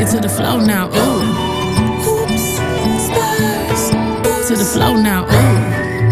it to the flow now. Ooh. Hoops, spurs, to the flow now. Ooh.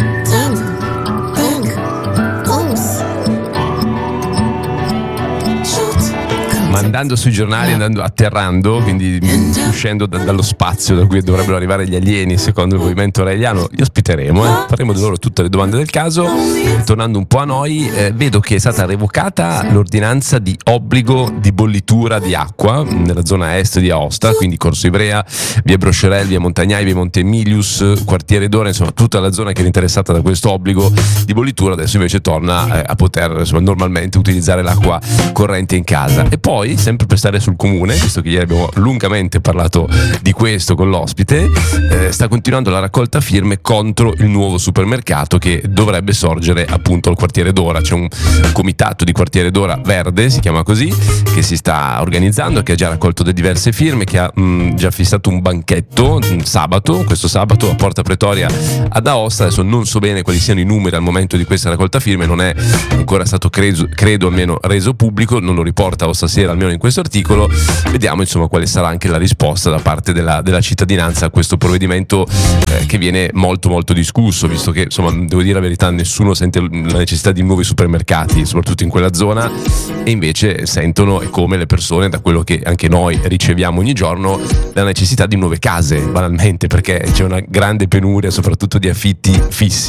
Andando sui giornali, andando atterrando, quindi uscendo dallo spazio da cui dovrebbero arrivare gli alieni secondo il movimento reiliano, li ospiteremo, faremo di loro tutte le domande del caso. Tornando un po' a noi, vedo che è stata revocata l'ordinanza di obbligo di bollitura di acqua nella zona est di Aosta, quindi Corso Ivrea, via Broscerel, via Montagnai, via Monte Emilius, quartiere Dora, insomma tutta la zona che era interessata da questo obbligo di bollitura adesso invece torna a poter normalmente utilizzare l'acqua corrente in casa. E poi, sempre per stare sul comune, visto che ieri abbiamo lungamente parlato di questo con l'ospite, sta continuando la raccolta firme contro il nuovo supermercato che dovrebbe sorgere appunto al quartiere Dora. C'è un comitato di quartiere Dora verde, si chiama così, che si sta organizzando, che ha già raccolto diverse firme, che ha già fissato un banchetto questo sabato a Porta Pretoria ad Aosta. Adesso non so bene quali siano i numeri al momento di questa raccolta firme, non è ancora stato credo almeno reso pubblico, non lo riporta Aosta Sera almeno in questo articolo. Vediamo insomma quale sarà anche la risposta da parte della cittadinanza a questo provvedimento che viene molto molto discusso, visto che insomma devo dire la verità, nessuno sente la necessità di nuovi supermercati soprattutto in quella zona, e invece sentono, e come le persone, da quello che anche noi riceviamo ogni giorno, la necessità di nuove case, banalmente perché c'è una grande penuria soprattutto di affitti fissi